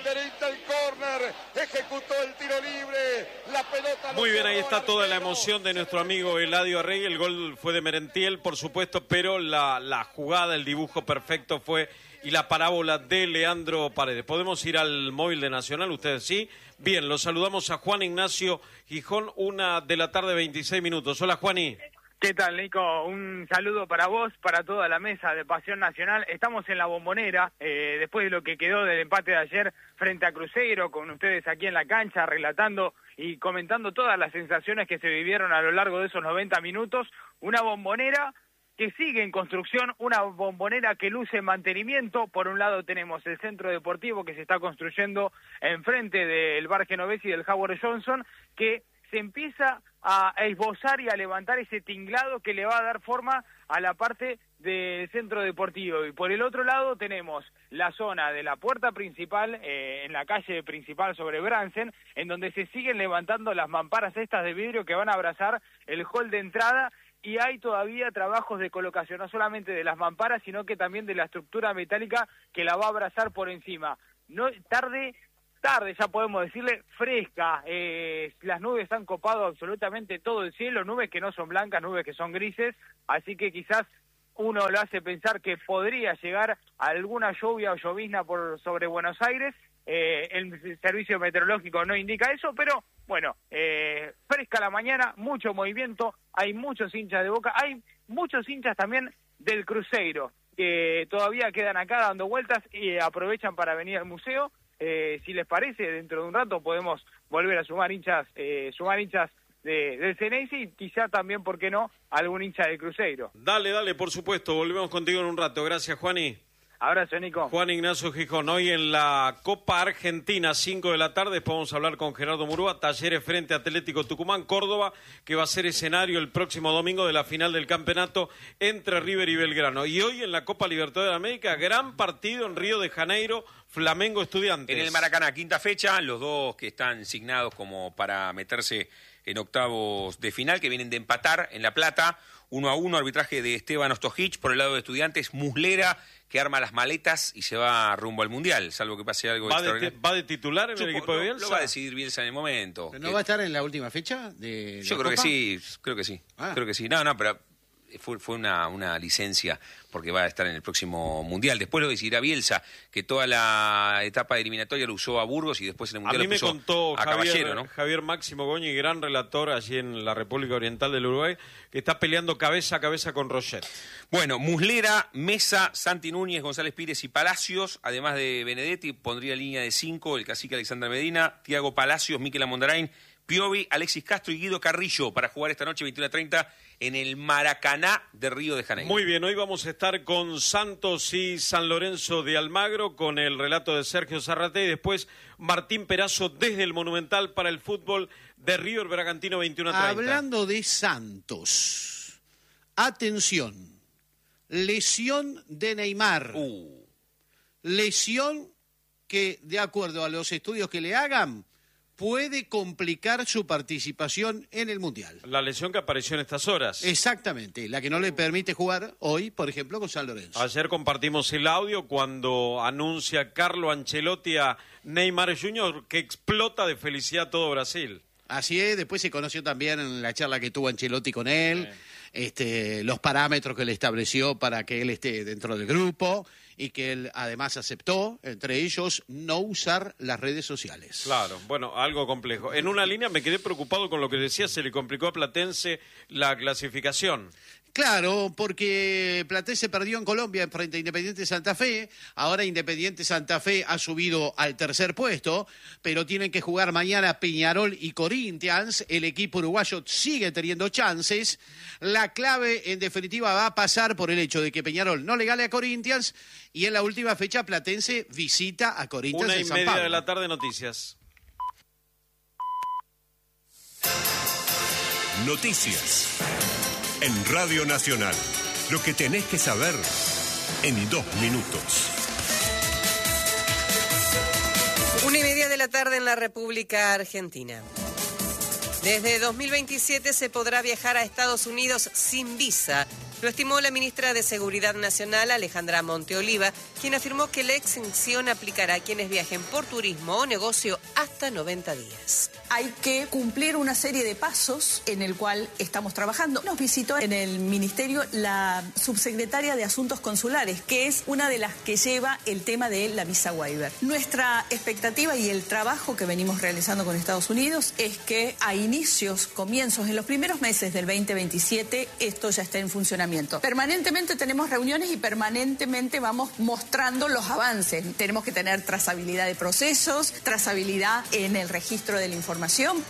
Banderita el córner, ejecutó el tiro libre, la pelota... Muy bien, ahí está toda la emoción de nuestro amigo Eladio Arregui. El gol fue de Merentiel, por supuesto, pero la jugada, el dibujo perfecto fue... y la parábola de Leandro Paredes. ¿Podemos ir al móvil de Nacional? ¿Ustedes sí? Bien, los saludamos a Juan Ignacio Gijón, 1:26 p.m. Hola, Juani. ¿Qué tal, Nico? Un saludo para vos, para toda la mesa de Pasión Nacional. Estamos en la Bombonera, después de lo que quedó del empate de ayer frente a Cruzeiro, con ustedes aquí en la cancha, relatando y comentando todas las sensaciones que se vivieron a lo largo de esos 90 minutos. Una Bombonera que sigue en construcción, una Bombonera que luce en mantenimiento. Por un lado tenemos el centro deportivo que se está construyendo enfrente del Bar Genovesi y del Howard Johnson, que se empieza a esbozar y a levantar ese tinglado que le va a dar forma a la parte del centro deportivo. Y por el otro lado tenemos la zona de la puerta principal, en la calle principal sobre Bransen, en donde se siguen levantando las mamparas estas de vidrio que van a abrazar el hall de entrada. Y hay todavía trabajos de colocación, no solamente de las mamparas, sino que también de la estructura metálica que la va a abrazar por encima. No tarde, ya podemos decirle, fresca. Las nubes han copado absolutamente todo el cielo, nubes que no son blancas, nubes que son grises, así que quizás uno lo hace pensar que podría llegar alguna lluvia o llovizna sobre Buenos Aires. El servicio meteorológico no indica eso, pero bueno, fresca la mañana, mucho movimiento, hay muchos hinchas de Boca, hay muchos hinchas también del Cruzeiro, que todavía quedan acá dando vueltas y aprovechan para venir al museo. Si les parece, dentro de un rato podemos volver a sumar hinchas del Ceneice y quizá también, ¿por qué no?, algún hincha del Cruzeiro. Dale, por supuesto, volvemos contigo en un rato. Gracias, Juani. Abrazo, Nico. Juan Ignacio Gijón, hoy en la Copa Argentina, 5 de la tarde, después vamos a hablar con Gerardo Murúa, Talleres frente a Atlético Tucumán, Córdoba, que va a ser escenario el próximo domingo de la final del campeonato entre River y Belgrano. Y hoy en la Copa Libertadores de América, gran partido en Río de Janeiro, Flamengo Estudiantes. En el Maracaná, quinta fecha, los dos que están signados como para meterse en octavos de final, que vienen de empatar en La Plata, 1-1, arbitraje de Esteban Ostojic. Por el lado de Estudiantes, Muslera, que arma las maletas y se va rumbo al Mundial, salvo que pase algo extraordinario. ¿Va de titular en el equipo de Bielsa? Lo va a decidir Bielsa en el momento. ¿No va a estar en la última fecha de la Copa? Que sí, creo que sí. Creo que sí. No, pero fue una licencia porque va a estar en el próximo Mundial. Después lo decidirá Bielsa, que toda la etapa eliminatoria lo usó a Burgos y después en el Mundial a mí me contó Caballero, ¿no? Javier Máximo Goñi, gran relator allí en la República Oriental del Uruguay, que está peleando cabeza a cabeza con Roget. Bueno, Muslera, Mesa, Santi Núñez, González Pires y Palacios, además de Benedetti, pondría línea de 5 el cacique Alexander Medina, Thiago Palacios, Miquel Amondarain, Piovi, Alexis Castro y Guido Carrillo para jugar esta noche 21:30 en el Maracaná de Río de Janeiro. Muy bien, hoy vamos a estar con Santos y San Lorenzo de Almagro, con el relato de Sergio Zarrate, y después Martín Perazo desde el Monumental para el fútbol de River Bragantino 21:30. Hablando de Santos, atención, lesión de Neymar. Lesión que, de acuerdo a los estudios que le hagan, puede complicar su participación en el Mundial. La lesión que apareció en estas horas. Exactamente, la que no le permite jugar hoy, por ejemplo, con San Lorenzo. Ayer compartimos el audio cuando anuncia Carlo Ancelotti a Neymar Jr. que explota de felicidad todo Brasil. Así es, después se conoció también en la charla que tuvo Ancelotti con él, los parámetros que le estableció para que él esté dentro del grupo y que él además aceptó, entre ellos, no usar las redes sociales. Claro, bueno, algo complejo. En una línea me quedé preocupado con lo que decía, se le complicó a Platense la clasificación. Claro, porque Platense perdió en Colombia frente a Independiente Santa Fe. Ahora Independiente Santa Fe ha subido al tercer puesto, pero tienen que jugar mañana Peñarol y Corinthians. El equipo uruguayo sigue teniendo chances. La clave, en definitiva, va a pasar por el hecho de que Peñarol no le gane a Corinthians y en la última fecha Platense visita a Corinthians en San Pablo. 1:30 de la tarde, noticias. Noticias. En Radio Nacional, lo que tenés que saber en 2 minutos. 1:30 de la tarde en la República Argentina. Desde 2027 se podrá viajar a Estados Unidos sin visa. Lo estimó la ministra de Seguridad Nacional, Alejandra Monteoliva, quien afirmó que la exención aplicará a quienes viajen por turismo o negocio hasta 90 días. Hay que cumplir una serie de pasos en el cual estamos trabajando. Nos visitó en el Ministerio la subsecretaria de Asuntos Consulares, que es una de las que lleva el tema de la visa waiver. Nuestra expectativa y el trabajo que venimos realizando con Estados Unidos es que a comienzos, en los primeros meses del 2027, esto ya está en funcionamiento. Permanentemente tenemos reuniones y permanentemente vamos mostrando los avances. Tenemos que tener trazabilidad de procesos, trazabilidad en el registro de la información.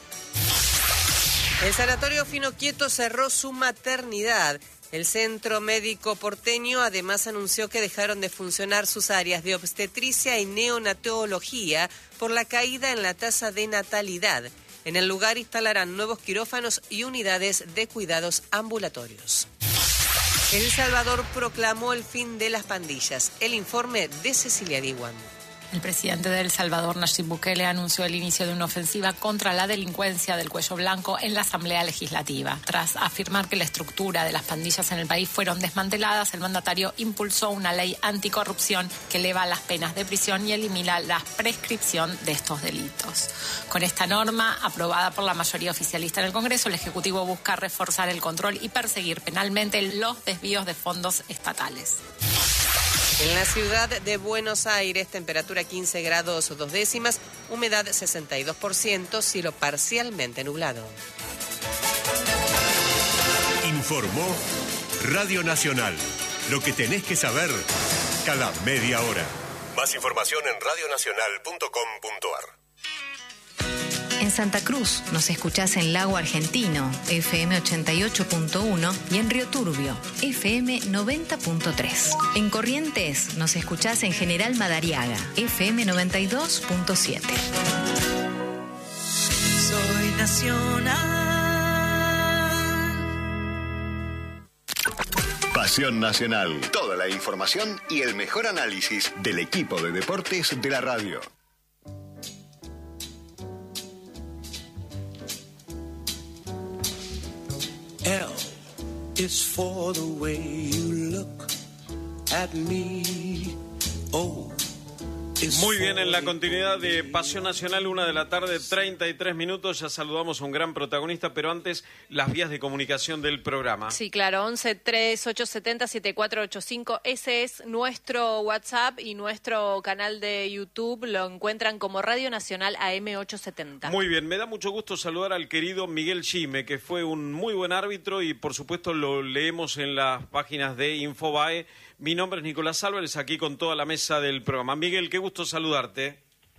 El Sanatorio Finoquieto cerró su maternidad. El Centro Médico Porteño además anunció que dejaron de funcionar sus áreas de obstetricia y neonatología por la caída en la tasa de natalidad. En el lugar instalarán nuevos quirófanos y unidades de cuidados ambulatorios. El Salvador proclamó el fin de las pandillas. El informe de Cecilia Diwan. El presidente de El Salvador, Nayib Bukele, anunció el inicio de una ofensiva contra la delincuencia del cuello blanco en la Asamblea Legislativa. Tras afirmar que la estructura de las pandillas en el país fueron desmanteladas, el mandatario impulsó una ley anticorrupción que eleva las penas de prisión y elimina la prescripción de estos delitos. Con esta norma, aprobada por la mayoría oficialista en el Congreso, el Ejecutivo busca reforzar el control y perseguir penalmente los desvíos de fondos estatales. En la ciudad de Buenos Aires, temperatura 15 grados 2 décimas, humedad 62%, cielo parcialmente nublado. Informó Radio Nacional. Lo que tenés que saber cada media hora. Más información en radionacional.com.ar. En Santa Cruz nos escuchás en Lago Argentino, FM 88.1 y en Río Turbio, FM 90.3. En Corrientes nos escuchás en General Madariaga, FM 92.7. Soy nacional. Pasión Nacional. Toda la información y el mejor análisis del equipo de deportes de la radio. L is for the way you look at me. O Muy bien, en la continuidad de Pasión Nacional, 1:00 p.m, 33 minutos. Ya saludamos a un gran protagonista, pero antes, las vías de comunicación del programa. Sí, claro, 11-3870-7485. Ese es nuestro WhatsApp y nuestro canal de YouTube. Lo encuentran como Radio Nacional AM870. Muy bien, me da mucho gusto saludar al querido Miguel Gime, que fue un muy buen árbitro y, por supuesto, lo leemos en las páginas de Infobae. Mi nombre es Nicolás Álvarez, aquí con toda la mesa del programa. Miguel, qué gusto saludarte.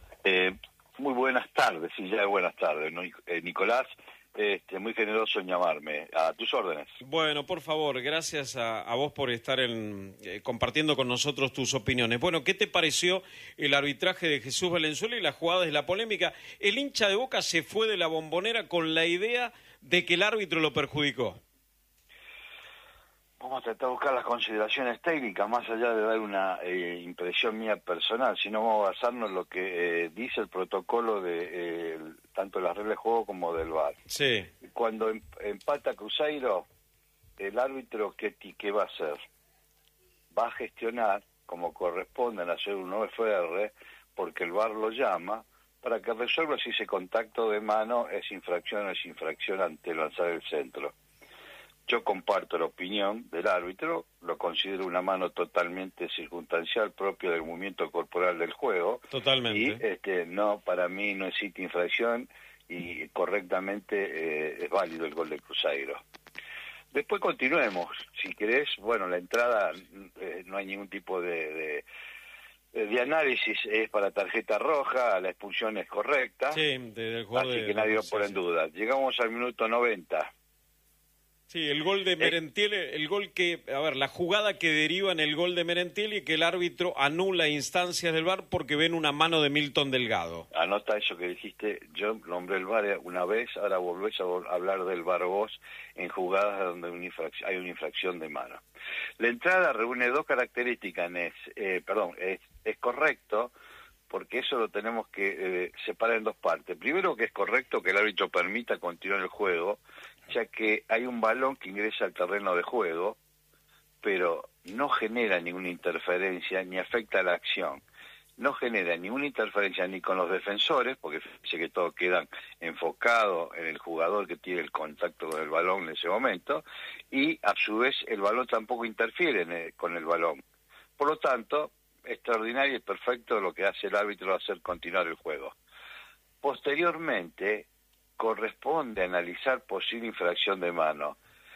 Muy buenas tardes, sí, ya buenas tardes, Nicolás, muy generoso en llamarme, a tus órdenes. Bueno, por favor, gracias a vos por estar compartiendo con nosotros tus opiniones. Bueno, ¿qué te pareció el arbitraje de Jesús Valenzuela y las jugadas de la polémica? El hincha de Boca se fue de la Bombonera con la idea de que el árbitro lo perjudicó. Vamos a tratar de buscar las consideraciones técnicas, más allá de dar una impresión mía personal, sino vamos a basarnos en lo que dice el protocolo de tanto de las reglas de juego como del VAR. Sí. Cuando empata Cruzeiro, el árbitro, ¿qué va a hacer? Va a gestionar, como corresponde, en hacer un OFR, porque el VAR lo llama, para que resuelva si ese contacto de mano es infracción o no es infracción ante lanzar el centro. Yo comparto la opinión del árbitro, lo considero una mano totalmente circunstancial propio del movimiento corporal del juego. Totalmente. Y no, para mí no existe infracción y correctamente es válido el gol de Cruzeiro. Después continuemos, si querés, bueno, la entrada no hay ningún tipo de análisis, es para tarjeta roja, la expulsión es correcta, sí, del jugador así que nadie lo pone en duda. Llegamos al minuto 90. Sí, el gol de Merentiel, el gol que, la jugada que deriva en el gol de Merentiel y que el árbitro anula instancias del VAR porque ven una mano de Milton Delgado. Anota eso que dijiste, yo nombré el VAR una vez, ahora volvés a hablar del VAR vos en jugadas donde hay una infracción de mano. La entrada reúne dos características, es correcto, porque eso lo tenemos que separar en dos partes. Primero, que es correcto que el árbitro permita continuar el juego, ya que hay un balón que ingresa al terreno de juego, pero no genera ninguna interferencia ni afecta a la acción. No genera ninguna interferencia ni con los defensores, porque fíjense que todos quedan enfocados en el jugador que tiene el contacto con el balón en ese momento, y a su vez el balón tampoco interfiere con el balón. Por lo tanto, extraordinario y perfecto lo que hace el árbitro, hacer continuar el juego. Posteriormente, corresponde analizar posible infracción de mano.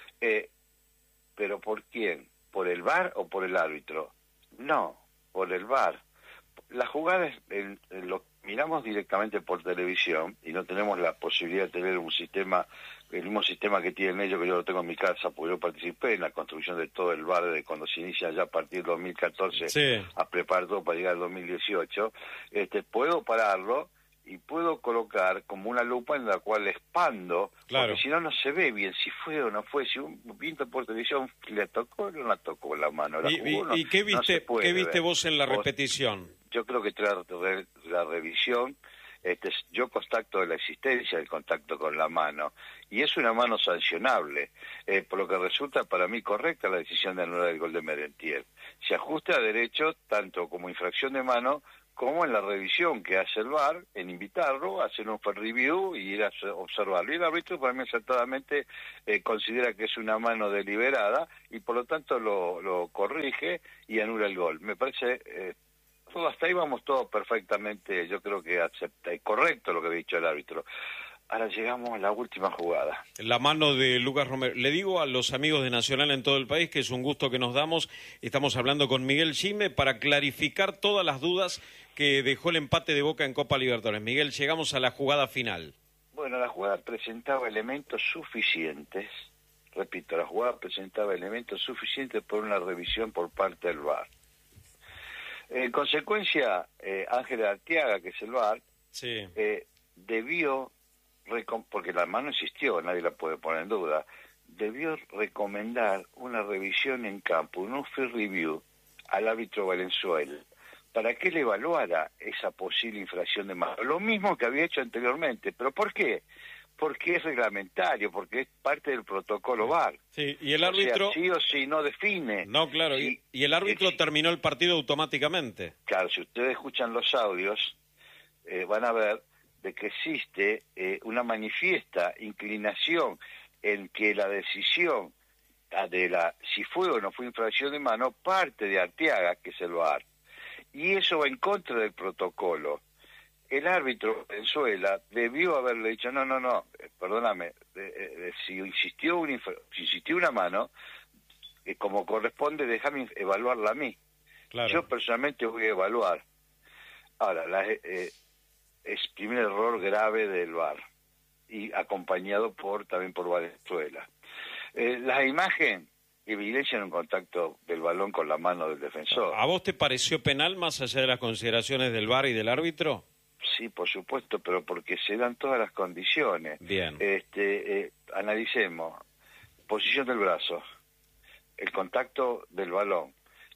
¿Pero por quién? ¿Por el VAR o por el árbitro? No, por el VAR. La jugada lo miramos directamente por televisión y no tenemos la posibilidad de tener un sistema, el mismo sistema que tienen ellos, que yo lo tengo en mi casa, porque yo participé en la construcción de todo el VAR de cuando se inicia ya a partir del 2014 sí, a preparar todo para llegar al 2018. Puedo pararlo y puedo colocar como una lupa en la cual expando, claro, porque si no, no se ve bien si fue o no fue, si un viento por televisión le tocó o no la tocó la mano. La jugó, ¿Y qué viste, no qué viste ver. vos en la repetición? Yo creo que tras la revisión, yo constato la existencia del contacto con la mano, y es una mano sancionable, por lo que resulta para mí correcta la decisión de anular el gol de Merentiel. Se ajusta a derecho tanto como infracción de mano, como en la revisión que hace el VAR, en invitarlo, hacer un review y ir a observarlo. Y el árbitro, para mí, acertadamente considera que es una mano deliberada y por lo tanto lo corrige y anula el gol. Me parece, hasta ahí vamos todos perfectamente, yo creo que acepta y correcto lo que ha dicho el árbitro. Ahora llegamos a la última jugada. La mano de Lucas Romero. Le digo a los amigos de Nacional en todo el país que es un gusto que nos damos. Estamos hablando con Miguel Gime para clarificar todas las dudas que dejó el empate de Boca en Copa Libertadores. Miguel, llegamos a la jugada final. Bueno, la jugada presentaba elementos suficientes, repito, la jugada presentaba elementos suficientes por una revisión por parte del VAR. En consecuencia, Ángel Arteaga, que es el VAR, sí, debió, porque la mano existió, nadie la puede poner en duda, debió recomendar una revisión en campo, un field review al árbitro Valenzuela, para que él evaluara esa posible infracción de mano. Lo mismo que había hecho anteriormente. ¿Pero por qué? Porque es reglamentario, porque es parte del protocolo VAR. Sí, y el árbitro... O sea, sí o sí no define. No, claro, y el árbitro terminó el partido automáticamente. Claro, si ustedes escuchan los audios, van a ver de que existe una manifiesta inclinación en que la decisión de si fue o no fue infracción de mano parte de Arteaga, que es el VAR. Y eso va en contra del protocolo. El árbitro Venezuela debió haberle dicho, no, perdóname, si insistió una mano, como corresponde, déjame evaluarla a mí. Claro. Yo personalmente voy a evaluar. Ahora, es primer error grave del VAR, y acompañado también por Venezuela. La imagen evidencian un contacto del balón con la mano del defensor. ¿A vos te pareció penal más allá de las consideraciones del VAR y del árbitro? Sí, por supuesto, pero porque se dan todas las condiciones. Bien. Analicemos. Posición del brazo, el contacto del balón,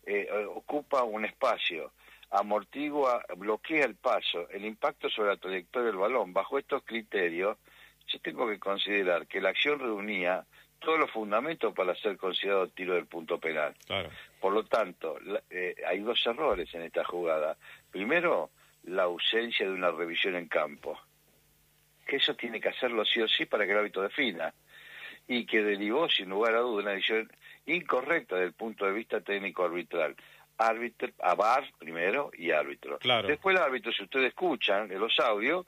ocupa un espacio, amortigua, bloquea el paso, el impacto sobre la trayectoria del balón. Bajo estos criterios, yo tengo que considerar que la acción reunía todos los fundamentos para ser considerado tiro del punto penal. Claro. Por lo tanto, hay dos errores en esta jugada. Primero, la ausencia de una revisión en campo, que eso tiene que hacerlo sí o sí para que el árbitro defina, y que derivó sin lugar a duda una decisión incorrecta desde el punto de vista técnico-arbitral. Árbitro, a VAR primero y árbitro. Claro. Después el árbitro, si ustedes escuchan en los audios...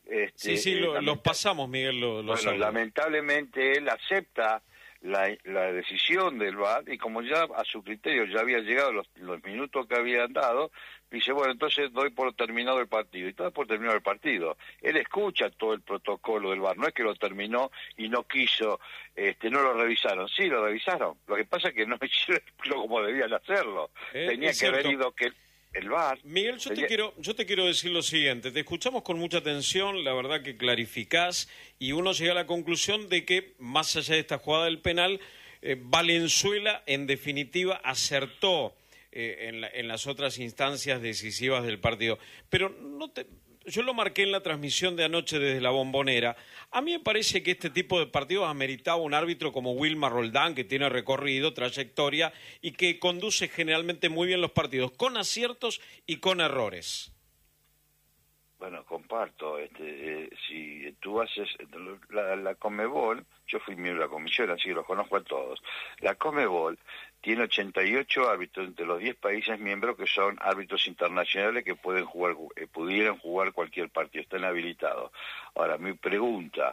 los pasamos, Miguel, los bueno, audios. Lamentablemente él acepta la decisión del VAR, y como ya a su criterio ya había llegado los minutos que habían dado, dice, bueno, entonces doy por terminado el partido, y todo por terminado el partido. Él escucha todo el protocolo del VAR, no es que lo terminó y no quiso, no lo revisaron, sí lo revisaron, lo que pasa es que no hicieron como debían hacerlo, tenía que haber ido el VAR. Miguel, yo te quiero decir lo siguiente, te escuchamos con mucha atención, la verdad que clarificás, y uno llega a la conclusión de que, más allá de esta jugada del penal, Valenzuela, en definitiva, acertó en las otras instancias decisivas del partido. Pero yo lo marqué en la transmisión de anoche desde la Bombonera. A mí me parece que este tipo de partidos ameritaba un árbitro como Wilmar Roldán, que tiene recorrido, trayectoria y que conduce generalmente muy bien los partidos, con aciertos y con errores. Bueno, comparto. Si tú haces la Conmebol, yo fui miembro de la comisión, así que los conozco a todos. La Conmebol tiene 88 árbitros entre los 10 países miembros que son árbitros internacionales que pudieran jugar cualquier partido, están habilitados. Ahora, mi pregunta,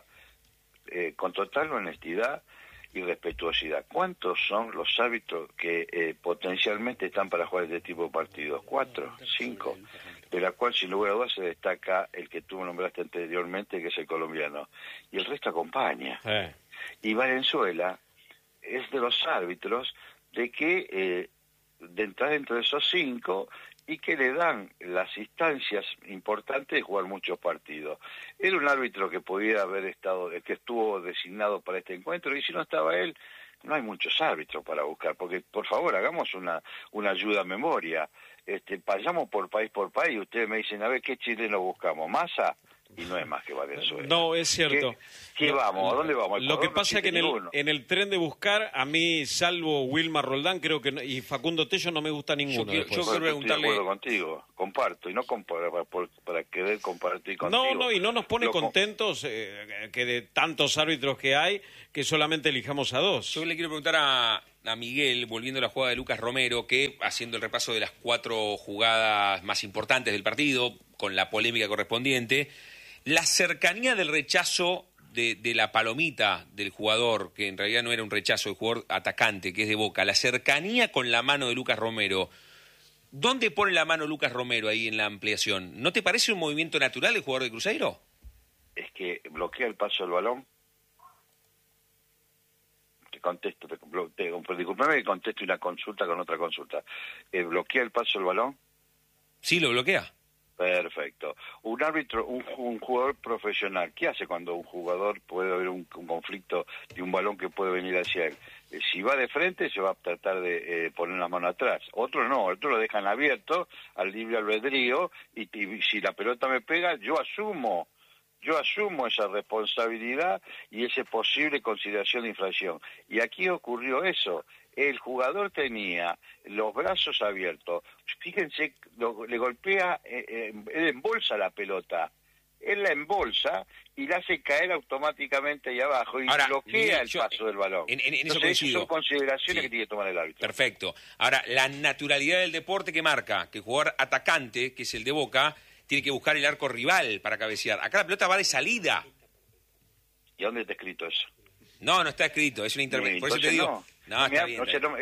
con total honestidad y respetuosidad, ¿cuántos son los árbitros que potencialmente están para jugar este tipo de partidos? 4, 5, de la cual sin lugar a dudas se destaca el que tú nombraste anteriormente, que es el colombiano, y el resto acompaña. Y Valenzuela es de los árbitros de que de entrar dentro de esos 5 y que le dan las instancias importantes de jugar muchos partidos. Era un árbitro que podía haber estado, que estuvo designado para este encuentro, y si no estaba él, no hay muchos árbitros para buscar, porque por favor hagamos una ayuda a memoria. Vayamos por país, ustedes me dicen, a ver, ¿qué chileno buscamos? ¿Massa? Y no es más que Valenzuela. No, es cierto. ¿Qué vamos? ¿A dónde vamos? Lo que pasa es que en el tren de buscar, a mí, salvo Wilmar Roldán, creo que y Facundo Tello, no me gusta ninguno. Yo quiero preguntarle... Estoy de acuerdo contigo, comparto, y no para querer compartir contigo. No, y no nos pone contentos que de tantos árbitros que hay, que solamente elijamos a 2. Yo le quiero preguntar a Miguel, volviendo a la jugada de Lucas Romero, que haciendo el repaso de las 4 jugadas más importantes del partido, con la polémica correspondiente, la cercanía del rechazo de la palomita del jugador, que en realidad no era un rechazo, el jugador atacante, que es de Boca, la cercanía con la mano de Lucas Romero, ¿dónde pone la mano Lucas Romero ahí en la ampliación? ¿No te parece un movimiento natural el jugador de Cruzeiro? Es que bloquea el paso del balón. Disculpame que conteste una consulta con otra consulta. ¿Bloquea el paso del balón? Sí, lo bloquea. Perfecto. Un árbitro, un jugador profesional, ¿qué hace cuando un jugador puede haber un conflicto de un balón que puede venir hacia él? Si va de frente, se va a tratar de poner la mano atrás. Otros no, otros lo dejan abierto al libre albedrío y si la pelota me pega, yo asumo esa responsabilidad y esa posible consideración de infracción. Y aquí ocurrió eso. El jugador tenía los brazos abiertos. Fíjense, le golpea, él embolsa la pelota. Él la embolsa y la hace caer automáticamente ahí abajo y bloquea el paso del balón. Entonces, esas son consideraciones que tiene que tomar el árbitro. Perfecto. Ahora, la naturalidad del deporte que marca que el jugador atacante, que es el de Boca, tiene que buscar el arco rival para cabecear. Acá la pelota va de salida. ¿Y dónde está escrito eso? No está escrito, es una interpretación. Por eso te digo. No, está bien.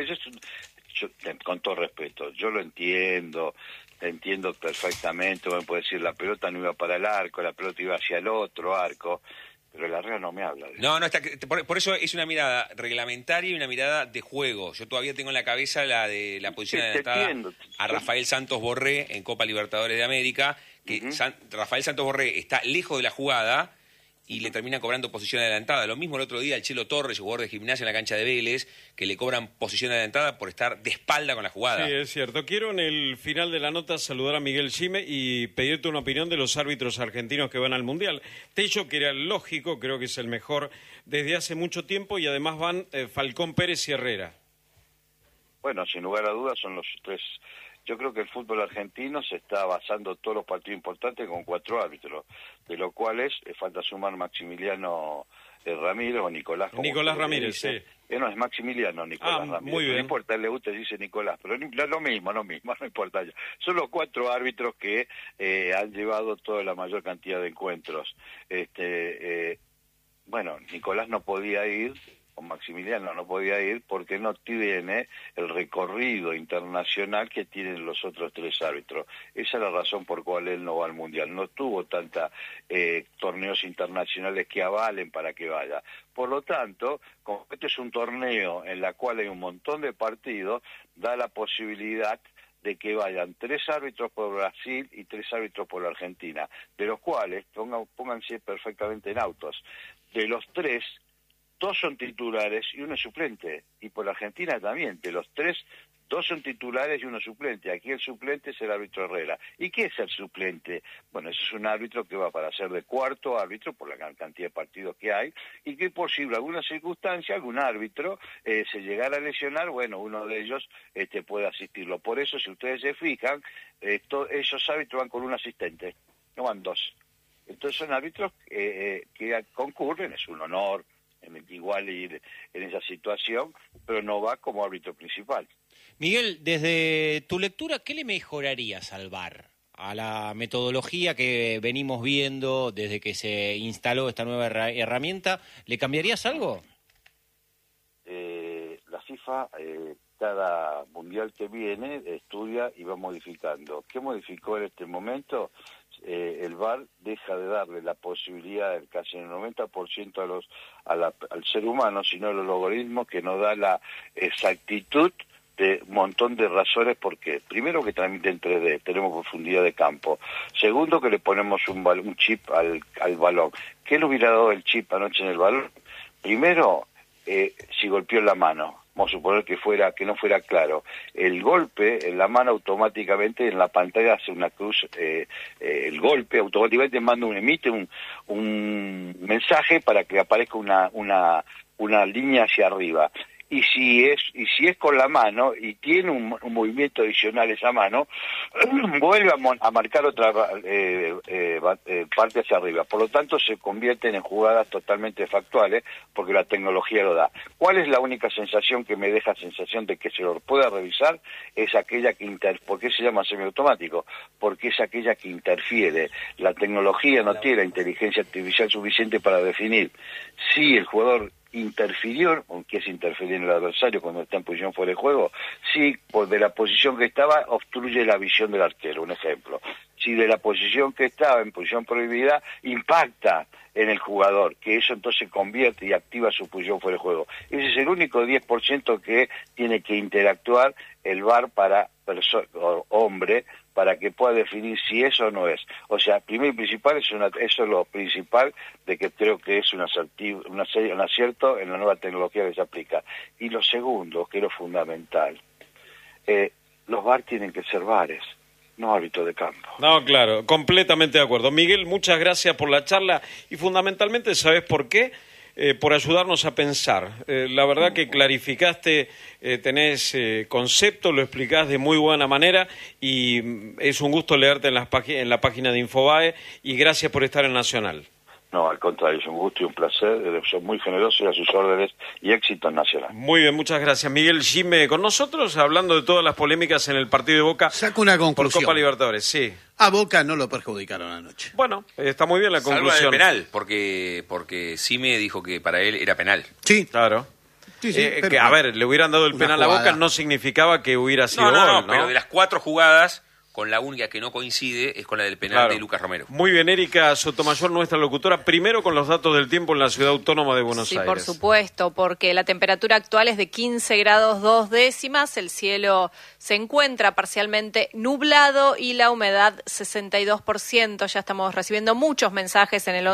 Con todo respeto, yo lo entiendo perfectamente. Me puede decir, la pelota no iba para el arco, la pelota iba hacia el otro arco, pero la regla no me habla de eso. No, está, por eso es una mirada reglamentaria y una mirada de juego. Yo todavía tengo en la cabeza la de la posición adelantada a Rafael Santos Borré en Copa Libertadores de América, que Rafael Santos Borré está lejos de la jugada y le terminan cobrando posición adelantada. Lo mismo el otro día el Chelo Torres, jugador de Gimnasia en la cancha de Vélez, que le cobran posición adelantada por estar de espalda con la jugada. Sí, es cierto. Quiero en el final de la nota saludar a Miguel Gime y pedirte una opinión de los árbitros argentinos que van al Mundial. Tello, que era lógico, creo que es el mejor desde hace mucho tiempo, y además van Falcón Pérez y Herrera. Bueno, sin lugar a dudas son los 3... Yo creo que el fútbol argentino se está basando todos los partidos importantes con 4 árbitros, de los cuales falta sumar Maximiliano Ramírez o Nicolás. Nicolás Ramírez, sí. No, es Maximiliano Nicolás Ramírez. Muy bien. No importa, él le gusta, dice Nicolás, pero lo mismo, no importa. Son los 4 árbitros que han llevado toda la mayor cantidad de encuentros. Bueno, Nicolás no podía ir, o Maximiliano no podía ir porque no tiene el recorrido internacional que tienen los otros 3 árbitros. Esa es la razón por cual él no va al Mundial. No tuvo tantos torneos internacionales que avalen para que vaya. Por lo tanto, como este es un torneo en el cual hay un montón de partidos, da la posibilidad de que vayan 3 árbitros por Brasil y 3 árbitros por la Argentina, de los cuales, pónganse perfectamente en autos, de los 3, 2 son titulares y 1 es suplente. Y por la Argentina también, de los 3, 2 son titulares y 1 suplente. Aquí el suplente es el árbitro Herrera. ¿Y qué es el suplente? Bueno, ese es un árbitro que va para ser de cuarto árbitro por la cantidad de partidos que hay y que por si en alguna circunstancia algún árbitro se llegara a lesionar, bueno, uno de ellos puede asistirlo. Por eso, si ustedes se fijan, esos árbitros van con un asistente, no van 2. Entonces son árbitros que concurren, es un honor igual ir en esa situación, pero no va como árbitro principal. Miguel, desde tu lectura, ¿qué le mejorarías al VAR? A la metodología que venimos viendo desde que se instaló esta nueva herramienta, ¿le cambiarías algo? La FIFA, cada mundial que viene, estudia y va modificando. ¿Qué modificó en este momento? El VAR deja de darle la posibilidad, casi en el 90% al ser humano, sino a los algoritmos que nos da la exactitud de un montón de razones. Porque primero, que transmite en 3D, tenemos profundidad de campo. Segundo, que le ponemos un chip al balón. ¿Qué le hubiera dado el chip anoche en el balón? Primero, si golpeó en la mano. Vamos a suponer que no fuera claro. El golpe en la mano automáticamente en la pantalla hace una cruz, el golpe automáticamente emite un mensaje para que aparezca una línea hacia arriba. Y si es con la mano y tiene un movimiento adicional esa mano, vuelve a marcar otra parte hacia arriba. Por lo tanto, se convierten en jugadas totalmente factuales porque la tecnología lo da. ¿Cuál es la única sensación que me deja sensación de que se lo pueda revisar? Es aquella ¿por qué se llama semiautomático? Porque es aquella que interfiere. La tecnología no tiene la inteligencia artificial suficiente para definir si el jugador interfirió, aunque es interferir en el adversario cuando está en posición fuera de juego, si de la posición que estaba obstruye la visión del arquero, un ejemplo. Si de la posición que estaba en posición prohibida impacta en el jugador, que eso entonces convierte y activa su posición fuera de juego. Ese es el único 10% que tiene que interactuar el VAR para hombre, para que pueda definir si eso o no es. O sea, primero y principal, eso es lo principal de que creo que es un acierto en la nueva tecnología que se aplica. Y lo segundo, que es lo fundamental, los VAR tienen que ser VARes, no árbitros de campo. No, claro, completamente de acuerdo. Miguel, muchas gracias por la charla y fundamentalmente, ¿sabes por qué? Por ayudarnos a pensar. La verdad que clarificaste, tenés concepto, lo explicás de muy buena manera y es un gusto leerte en la página de Infobae y gracias por estar en Nacional. No, al contrario, es un gusto y un placer, son muy generosos y a sus órdenes y éxito en Nacional. Muy bien, muchas gracias. Miguel Gime con nosotros, hablando de todas las polémicas en el partido de Boca. Saco una conclusión. Por Copa Libertadores, sí. A Boca no lo perjudicaron anoche. Bueno, está muy bien la conclusión. Salvo el penal, porque Sime dijo que para él era penal. Sí. Claro. Sí, pero que, a ver, le hubieran dado el penal a Boca no significaba que hubiera sido gol, ¿no? Pero de las 4 jugadas, con la única que no coincide es con la del penal de Lucas Romero. Muy bien, Erika Sotomayor, nuestra locutora, primero con los datos del tiempo en la Ciudad Autónoma de Buenos Aires. Sí, por supuesto, porque la temperatura actual es de 15 grados 2 décimas, el cielo se encuentra parcialmente nublado y la humedad 62%. Ya estamos recibiendo muchos mensajes en el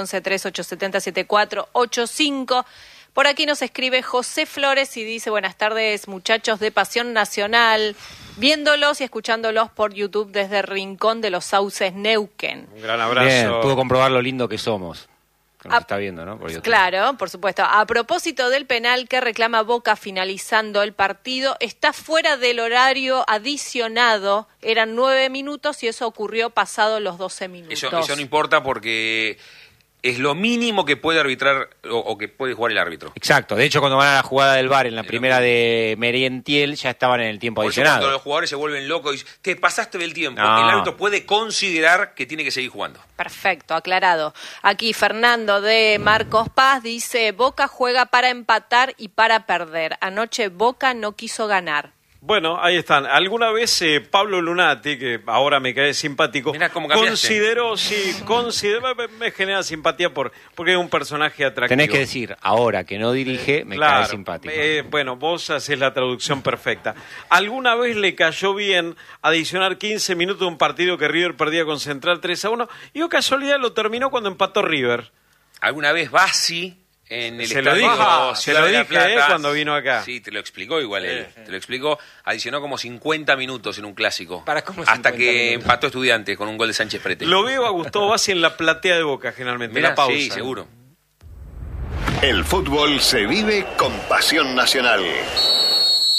1138707485. Por aquí nos escribe José Flores y dice: buenas tardes, muchachos de Pasión Nacional, viéndolos y escuchándolos por YouTube desde Rincón de los Sauces, Neuquén. Un gran abrazo. Bien, puedo comprobar lo lindo que somos. Nos está viendo, ¿no? Por YouTube. Claro, por supuesto. A propósito del penal que reclama Boca finalizando el partido, está fuera del horario adicionado. Eran 9 minutos y eso ocurrió pasado los 12 minutos. Eso no importa porque es lo mínimo que puede arbitrar o que puede jugar el árbitro. Exacto. De hecho, cuando van a la jugada del VAR en la primera de Merentiel, ya estaban en el tiempo adicionado. Cuando los jugadores se vuelven locos y dicen, te pasaste del tiempo, No. el árbitro puede considerar que tiene que seguir jugando. Perfecto, aclarado. Aquí Fernando de Marcos Paz dice: Boca juega para empatar y para perder. Anoche Boca no quiso ganar. Bueno, ahí están. Alguna vez Pablo Lunati, que ahora me cae simpático, consideró, me genera simpatía porque es un personaje atractivo. Tenés que decir, ahora que no dirige, me cae simpático. Bueno, vos haces la traducción perfecta. ¿Alguna vez le cayó bien adicionar 15 minutos de un partido que River perdía con Central 3-1? Y casualidad lo terminó cuando empató River. Alguna vez Bassi en el Se lo estadio dijo, se Ciudad lo de La dije Plata. cuando vino acá. Sí, te lo explicó igual él. Te lo explicó. Adicionó como 50 minutos en un clásico. ¿Para cómo hasta 50 que minutos? empató Estudiantes con un gol de Sánchez Prete. Lo veo a Gustavo Bassi en la platea de Boca generalmente, Mirá, la pausa. sí, seguro. El fútbol se vive con pasión nacional.